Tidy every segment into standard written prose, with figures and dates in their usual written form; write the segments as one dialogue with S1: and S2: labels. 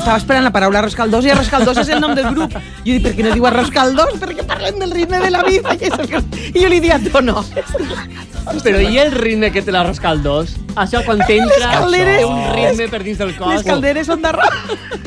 S1: estava esperant la paraula arròs caldós i arròs caldós és el nom del grup. Jo dic, per què no diu arròs caldós? Perquè parlem del ritme de la vida. I jo li dic a Tono.
S2: Però i el ritme que té l'arròs caldós? Això quan t'entra un ritme per dins del cos.
S1: Les calderes són d'arròs.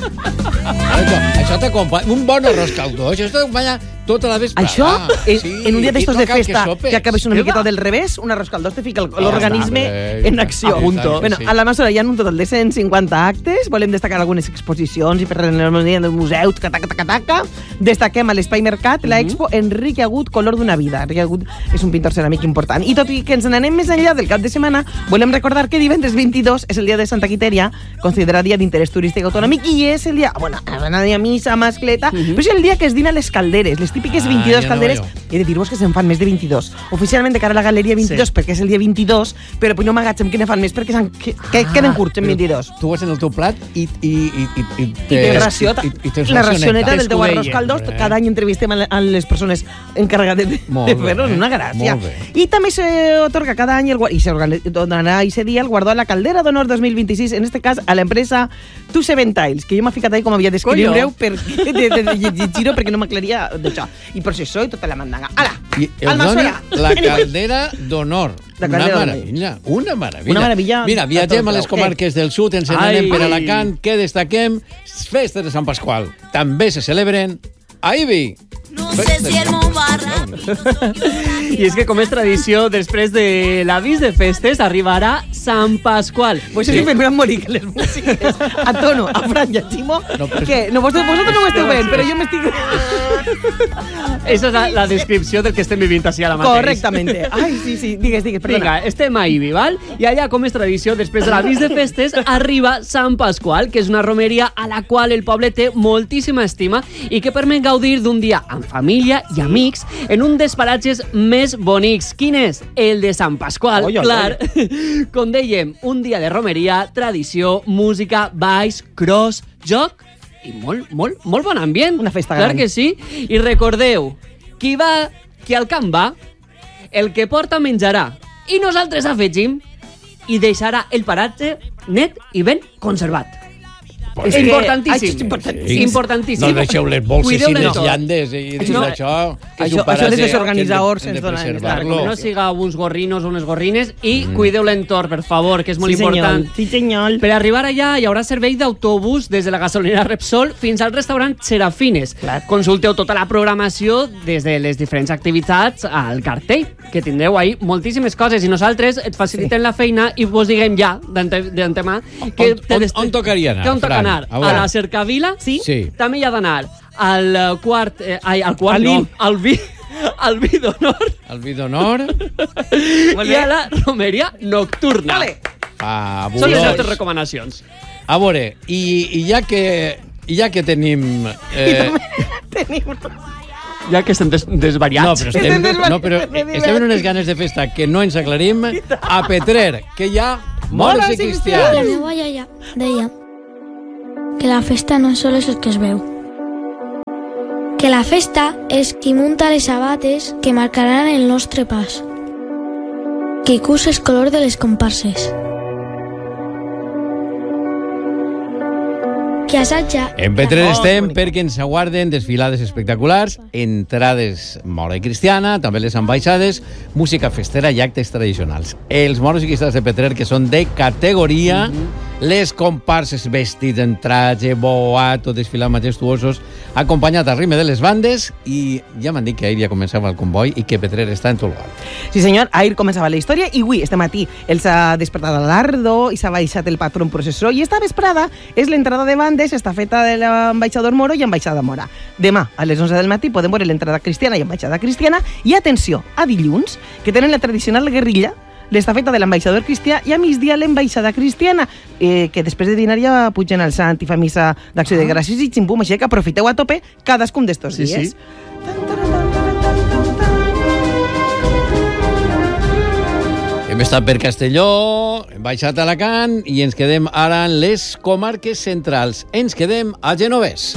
S3: Això t'acompanya. Un bon arròs caldós, això t'acompanya tota la vesprada.
S1: Això, en un dia d'estos de festa, que acabes una miqueta del revés, un arròs caldós te fica l'organisme en acció. Bueno, a la Masora hi ha un total de 150 actes, volem destacar algunes exposicions i per l'harmonia del museu, taca. Destaquem a l'Espai Mercat, l'Expo Enrique Agut, Color d'una vida. Enrique Agut és un pintor ceràmic important. I tot i que ens n'anem més enllà del cap de setmana, volem recordar que divendres 22 és el dia de Santa Quitèria, considerat dia d'interès turístic autonòmic, i és el dia, bueno, anar a missa, mascleta, però és el dia que es dina les calderes, les típiques 22 calderes. He de dir-vos que se'n fan més de 22. Oficialment de cara a la galeria 22, perquè és el dia 22, però no m'agatzem que ne fan més, perquè queden curts en 22.
S3: Tu vas en el teu plat i
S1: tens ració. La racioneta del teu arròs caldós, cada any entrevistem a les persones encarregades de fer-ho, una gràcia. I també s'atorga cada any i se donarà aquest dia el guardó a la Caldera d'Honor 2026, en este cas a l'empresa Tu Seven Tiles, que jo m'ha ficat ahí com havia d'escriure-ho de llegir-ho perquè no m'aclaria d'això. I processó i tota la mandanga. Ala,
S3: el doni la Caldera d'Honor. Una meravella. Mira, viatgem a les comarques del sud, ens n'anem per Alacant, que destaquem festes de Sant Pasqual. També se celebren a Ibi.
S4: No sé si el meu barra.
S2: I és que, com és tradició, després de l'avís de festes, arribarà Sant Pasqual.
S1: Pues sí. Me van morir que les músiques a Tono, a Fran i a Ximo, que vosaltres no ho esteu veient, però jo m'estic...
S2: Esa és la descripció del que estem vivint així ara mateix.
S1: Correctament. Ai, sí, digues, perdona.
S2: Vinga, estem a Ibi, val? I allà, com és tradició, després de l'avís de festes, arriba Sant Pasqual, que és una romeria a la qual el poble té moltíssima estima i que permet gaudir d'un dia amb família i amics en un dels paratges més bonics. Quin és? El de Sant Pasqual, clar. Com dèiem, un dia de romeria, tradició, música, balls, cross, joc i molt bon ambient.
S1: Una festa gran.
S2: Clar que sí. I recordeu, qui al camp va, el que porta menjarà. I nosaltres afegim i deixarà el paratge net i ben conservat. És importantíssim. Importantíssim.
S3: No deixeu les bolses i les llandes i això.
S1: Això des dels organitzadors ens donen.
S2: No siga uns gorrinos o unes gorrines i cuideu l'entorn, per favor, que és molt important.
S1: Sí, senyor.
S2: Per arribar allà hi haurà servei d'autobús des de la gasolinera Repsol fins al restaurant Serafines. Consulteu tota la programació des de les diferents activitats al cartell, que tindreu ahí moltíssimes coses i nosaltres et facilitem la feina i vos diguem ja d'antemà
S3: on tocaria anar?
S2: A la Cercavila, sí? També hi ha d'anar al vi d'honor.
S3: Al vi d'honor.
S2: I a la romeria nocturna. Són les nostres recomanacions.
S3: A veure, i ja que tenim...
S2: Ja que estem desvariats.
S3: No, però estem en unes ganes de festa que no ens aclarim. A Petrer, que hi ha moros i cristians.
S5: La meva iaia deia que la festa no és sols el que es veu. Que la festa és qui munta les sabates que marcaran el nostre pas. Qui cus el color de les comparses. Que assaja...
S3: En Petrer estem perquè ens aguarden desfilades espectaculars, entrades mora i cristiana, també les ambaixades, música festera i actes tradicionals. Els moros i cristians de Petrer, que són de categoria, les comparses vestits en traje, boato, desfilant majestuosos, acompanyat al ritme de les bandes, i ja m'han dit que ahir ja començava el comboi i que Petrer està en tot l'alt.
S1: Sí, senyor, ahir començava la història i avui, este matí, els ha despertat a l'Ardo i s'ha baixat el patró en processó i esta vesprada és l'entrada de bandes, estafeta de l'ambaixador Moro i ambaixada Mora. Demà, a les 11 del matí, podem veure l'entrada cristiana i ambaixada cristiana i, atenció, a dilluns, que tenen la tradicional guerrilla, l'estafeta de l'ambaixador cristià i a migdia l'ambaixada cristiana, que després de dinar ja pugen al sant i fa missa d'acció de gràcies i ximpum, així que aprofiteu a tope cadascun d'estos dies.
S3: Hem estat per Castelló, hem baixat a Alacant i ens quedem ara en les comarques centrals. Ens quedem a Genovés.